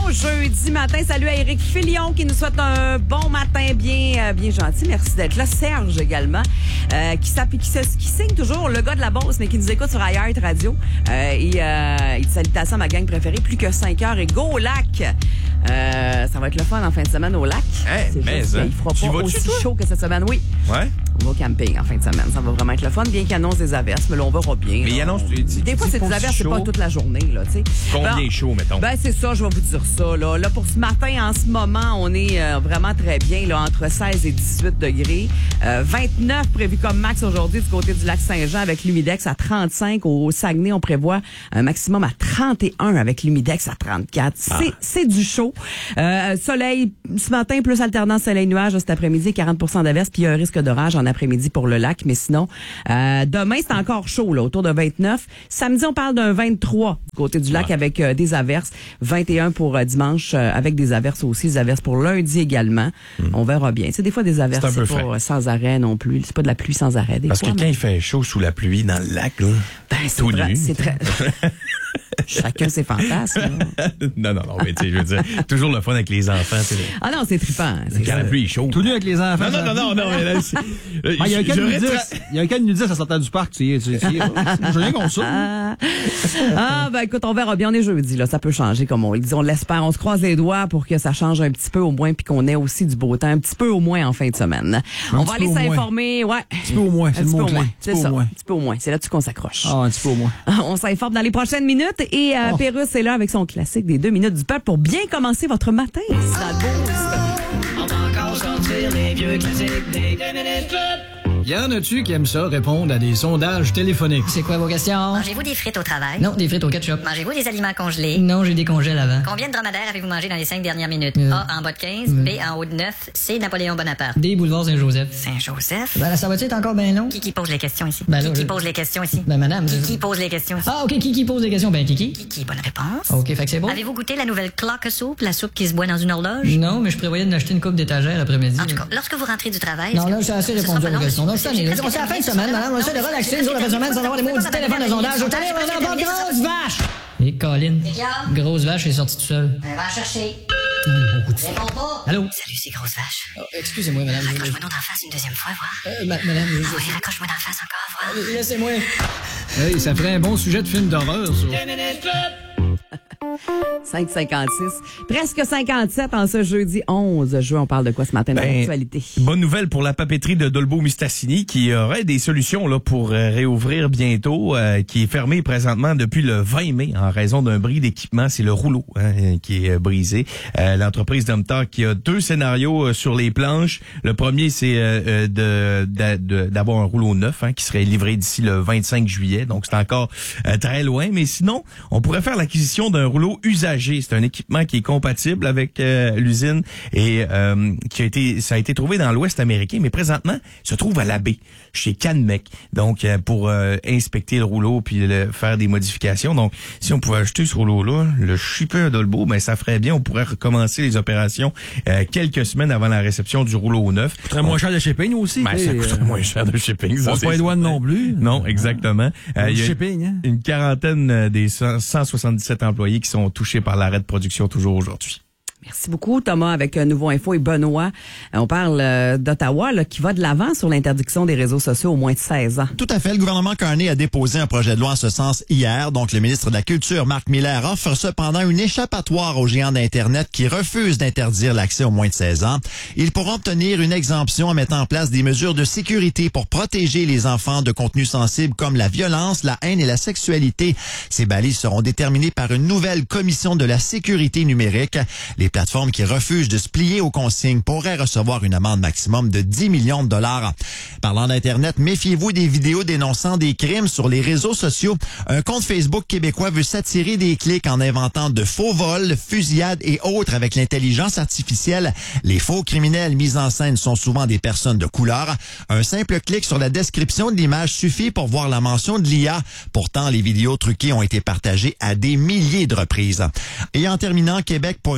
jeudi matin. Salut à Éric Filion qui nous souhaite un bon matin bien gentil. Merci d'être là. Serge également, qui signe toujours le gars de la Beauce, mais qui nous écoute sur iHeart Radio. Il dit salutations à ma gang préférée. Plus que 5 heures et go au lac. Ça va être le fun en fin de semaine au lac. Mais il fera pas aussi chaud que cette semaine. Oui. Ouais. On va au camping en fin de semaine. Ça va vraiment être le fun, bien qu'il annonce des averses, mais là, on verra bien. Mais il annonce... Des fois, c'est des averses, c'est pas toute la journée, là, tu sais. Combien chaud, mettons? Ben, c'est ça, je vais vous dire ça, là. Là, pour ce matin, en ce moment, on est vraiment très bien, là, entre 16 et 18 degrés. 29 prévu comme max aujourd'hui du côté du lac Saint-Jean avec l'humidex à 35. Au Saguenay, on prévoit un maximum à 31 avec l'humidex à 34. C'est du chaud. Soleil ce matin, plus alternance soleil-nuage cet après-midi, 40% d'averses, puis il y a un risque d'orage en après-midi pour le lac. Mais sinon, demain, c'est encore chaud, là, autour de 29. Samedi, on parle d'un 23 du côté du lac avec des averses. 21 pour dimanche avec des averses aussi. Des averses pour lundi également. On verra bien. C'est des fois des averses, c'est pas sans arrêt non plus. C'est pas de la pluie sans arrêt. Parce que quand il fait chaud sous la pluie dans le lac, là, c'est très... Chacun ses fantasmes. non, mais tu sais, je veux dire, toujours le fun avec les enfants. Ah non, c'est trippant. Quand la pluie est chaude. Tout nu avec les enfants. Non. Mais là, il y a un cas de nudiste à sortir du parc. J'ai rien contre ça. Ben écoute, on verra bien. On est jeudi, là. Ça peut changer, comme on le dit. On l'espère. On se croise les doigts pour que ça change un petit peu au moins, puis qu'on ait aussi du beau temps, un petit peu au moins en fin de semaine. On va aller s'informer. Ouais. Un petit peu au moins. C'est le mot-clé. C'est ça. Un petit peu au moins. C'est là-dessus qu'on s'accroche. Ah, un petit peu au moins. On s'informe dans les prochaines minutes. Et Pérusse est là avec son classique des 2 minutes du peuple pour bien commencer votre matin. C'est la Beauce. On va encore sortir les vieux classiques des 2 minutes peuple. Y en a-tu qui aiment ça répondre à des sondages téléphoniques? C'est quoi vos questions? Mangez-vous des frites au travail? Non, des frites au ketchup. Mangez-vous des aliments congelés? Non, j'ai des congèles avant. Combien de dromadaires avez-vous mangé dans les 5 dernières minutes? A, en bas de 15, B, en haut de 9, C, Napoléon Bonaparte. D, boulevard Saint-Joseph. Saint-Joseph? Ben, ça va-tu être encore bien long? Qui pose les questions ici? Ben, là, qui pose les questions ici? Ben, madame. Qui pose les questions ici? Ah, OK, qui pose les questions? Ben, Kiki. Kiki, bonne réponse. OK, fait que c'est bon. Avez-vous goûté la nouvelle clock soup, la soupe qui se boit dans une horloge? Non, mais je prévoyais de m'acheter une coupe d'étagère l'après-midi. En tout cas, lorsque vous rentrez du travail... Non, là, j'ai assez répondu à vos questions. Non, c'est la fin de semaine, madame. On essaie de relaxer nous autres la fin de semaine sans avoir les mots du téléphone de sondage. Au téléphone, on entend grosse vache! Et Colin. Grosse vache est sortie tout seul. Va chercher. Réponds pas. Allô? Salut, c'est grosse vache. Excusez-moi, madame. Raccroche-moi donc d'en face une deuxième fois, voir. Madame, Oui, raccroche-moi d'en face encore, voir. Laissez-moi. Hey, ça ferait un bon sujet de film d'horreur, ça. 5,56. Presque 57 en ce jeudi 11 juin. On parle de quoi ce matin dans l'actualité? Bonne nouvelle pour la papeterie de Dolbeau-Mistassini qui aurait des solutions là pour réouvrir bientôt, qui est fermée présentement depuis le 20 mai en raison d'un bris d'équipement. C'est le rouleau qui est brisé. L'entreprise Domtar qui a 2 scénarios sur les planches. Le premier, c'est d'avoir un rouleau neuf qui serait livré d'ici le 25 juillet. Donc, c'est encore très loin. Mais sinon, on pourrait faire l'acquisition d'un rouleau usagé. C'est un équipement qui est compatible avec l'usine et ça a été trouvé dans l'Ouest américain, mais présentement, il se trouve à la baie, chez Canmec. Donc, pour inspecter le rouleau puis faire des modifications. Donc, si on pouvait acheter ce rouleau-là, le shipper à Dolbeau, ben ça ferait bien. On pourrait recommencer les opérations quelques semaines avant la réception du rouleau neuf. Ça coûterait moins cher de shipping aussi. Ben, ça coûterait moins cher de shipping. On se pas les douanes non plus. Non, exactement. Il y a une quarantaine des 177 employés qui sont touchés par l'arrêt de production toujours aujourd'hui. Merci beaucoup, Thomas, avec Nouveau Info et Benoît. On parle d'Ottawa qui va de l'avant sur l'interdiction des réseaux sociaux aux moins de 16 ans. Tout à fait. Le gouvernement Carney a déposé un projet de loi en ce sens hier. Donc, le ministre de la Culture, Marc Miller, offre cependant une échappatoire aux géants d'Internet qui refusent d'interdire l'accès aux moins de 16 ans. Ils pourront obtenir une exemption en mettant en place des mesures de sécurité pour protéger les enfants de contenus sensibles comme la violence, la haine et la sexualité. Ces balises seront déterminées par une nouvelle commission de la sécurité numérique. Les plateformes qui refusent de se plier aux consignes pourraient recevoir une amende maximum de 10 millions de dollars. Parlant d'Internet, méfiez-vous des vidéos dénonçant des crimes sur les réseaux sociaux. Un compte Facebook québécois veut s'attirer des clics en inventant de faux vols, fusillades et autres avec l'intelligence artificielle. Les faux criminels mis en scène sont souvent des personnes de couleur. Un simple clic sur la description de l'image suffit pour voir la mention de l'IA. Pourtant, les vidéos truquées ont été partagées à des milliers de reprises. Et en terminant, Québec pourrait rendre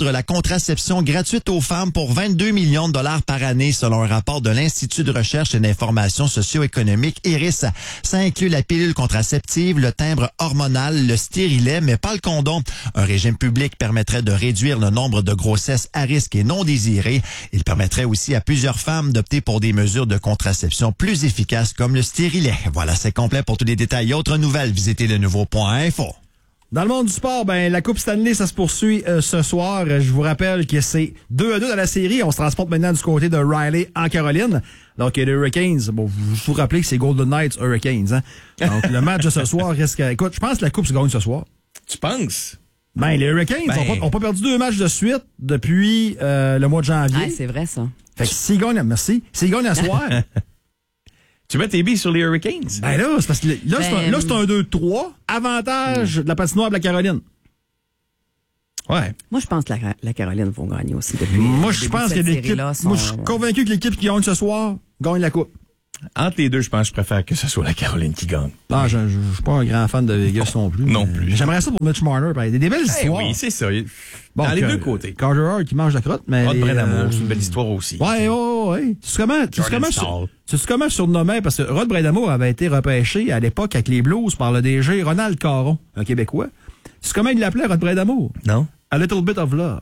étendre la contraception gratuite aux femmes pour 22 millions de dollars par année, selon un rapport de l'Institut de recherche et d'information socio-économique IRIS. Ça inclut la pilule contraceptive, le timbre hormonal, le stérilet, mais pas le condom. Un régime public permettrait de réduire le nombre de grossesses à risque et non désirées. Il permettrait aussi à plusieurs femmes d'opter pour des mesures de contraception plus efficaces comme le stérilet. Voilà, c'est complet pour tous les détails. Autres nouvelles, visitez le nouveau.info. Dans le monde du sport, la Coupe Stanley, ça se poursuit ce soir. Je vous rappelle que c'est 2-2 dans la série. On se transporte maintenant du côté de Raleigh, en Caroline. Donc, les Hurricanes, je vous rappelle que c'est Golden Knights Hurricanes. Hein? Donc, le match de ce soir risque... Écoute, je pense que la Coupe se gagne ce soir. Tu penses? Les Hurricanes ont pas perdu 2 matchs de suite depuis le mois de janvier. Ah, c'est vrai, ça. Fait que s'ils gagnent, merci. S'ils gagnent ce soir... Tu mets tes billes sur les Hurricanes? Là, c'est parce que là, c'est un 2-3. Avantage de la patinoire de la Caroline. Ouais. Moi, je pense que la Caroline va gagner aussi depuis. Moi, je pense que l'équipe. Moi, je suis convaincu que l'équipe qui gagne ce soir gagne la Coupe. Entre les deux, je pense que je préfère que ce soit la Caroline qui gagne. Ah, je suis pas un grand fan de Vegas non plus. Non plus. J'aimerais ça pour Mitch Marner. Des belles histoires. Oui, c'est ça. Bon, dans les deux côtés. Carter Hart qui mange la crotte, mais. Rod Brind'Amour, c'est une belle histoire aussi. Ouais. Tu sais comment surnommer, parce que Rod Brind'Amour avait été repêché à l'époque avec les Blues par le DG Ronald Caron, un Québécois. Tu sais comment il l'appelait, Rod Brind'Amour? Non. A little bit of love.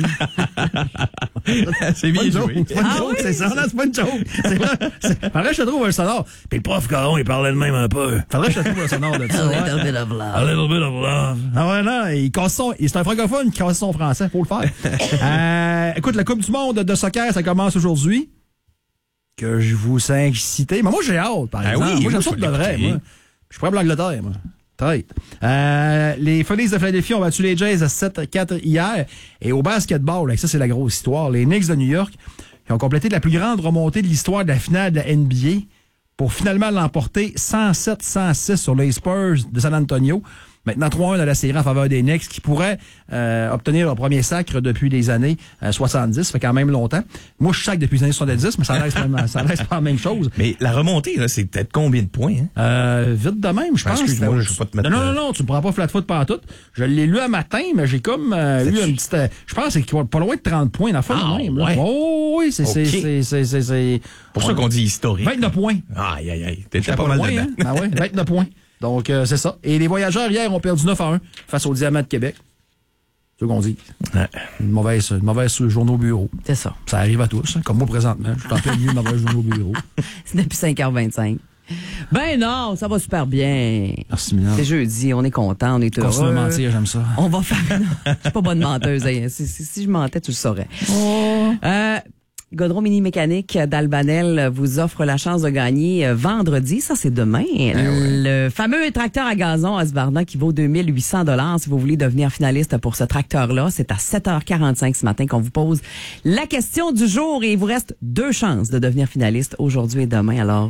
C'est bien joué. C'est pas une joke, c'est ça. Non, c'est pas une joke. Faudrait que je te trouve un sonore. Puis le prof Caron, il parlait de même un peu. Faudrait que je te trouve un sonore de ça. A little bit of love. A little bit of love. Ah ouais, non, c'est un francophone qui casse son français. Faut le faire. Écoute, la Coupe du monde de soccer, ça commence aujourd'hui. Que je vous ai incité. Mais moi, j'ai hâte, par exemple. Oui, moi, j'aime ça de vrai, moi. Je suis prêt pour l'Angleterre, moi. Les Phillies de Philadelphie ont battu les Jays à 7-4 hier. Et au basketball, ça c'est la grosse histoire, les Knicks de New York qui ont complété la plus grande remontée de l'histoire de la finale de la NBA pour finalement l'emporter 107-106 sur les Spurs de San Antonio. Maintenant 3-1 dans la série en faveur des Knicks qui pourraient obtenir leur premier sacre depuis les années 70. Ça fait quand même longtemps. Moi, je sacre depuis les années 70, mais ça reste pas la même chose. Mais la remontée, là, c'est peut-être combien de points? Hein? Vite de même, je pense. Excuse-moi, je ne peux pas te mettre... Non, tu ne me prends pas flat-foot pantoute. Je l'ai lu un matin, mais j'ai comme eu une petite... je pense que c'est pas loin de 30 points dans la même. Ouais. Oh oui, c'est... Pour ça qu'on dit historique. 29 points. Aïe. T'étais pas mal dedans. Hein? Ah ouais, 29 points. Donc, c'est ça. Et les voyageurs, hier, ont perdu 9-1 face au Diamant de Québec. C'est ce qu'on dit. Ouais. Une mauvaise journée au bureau. C'est ça. Ça arrive à tous, hein, comme moi présentement. Je suis en plein milieu de mauvaise journée au bureau. C'est depuis 5h25. Non, ça va super bien. Merci, Milan. C'est jeudi, on est content, on est heureux. Continue à mentir, j'aime ça. On va faire... Je suis pas bonne menteuse. Hein. Si je mentais, tu le saurais. Godreau Mini Mécanique d'Albanel vous offre la chance de gagner vendredi, ça c'est demain, le fameux tracteur à gazon Husqvarna qui vaut 2800 $. Si vous voulez devenir finaliste pour ce tracteur-là, c'est à 7h45 ce matin qu'on vous pose la question du jour et il vous reste 2 chances de devenir finaliste aujourd'hui et demain. Alors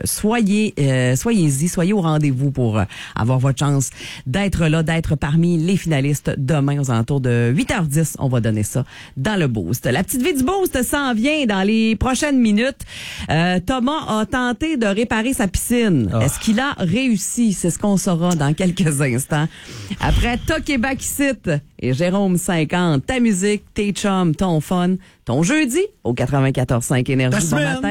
soyez-y, soyez au rendez-vous pour avoir votre chance d'être là, d'être parmi les finalistes demain aux alentours de 8h10. On va donner ça dans le Boost. La petite vie du Boost s'en vient dans les prochaines minutes. Thomas a tenté de réparer sa piscine. Est-ce qu'il a réussi? C'est ce qu'on saura dans quelques instants. Après Tokébakicite et Jérôme 50, ta musique, tes chums, ton fun, ton jeudi au 94.5 Énergie. Bon matin.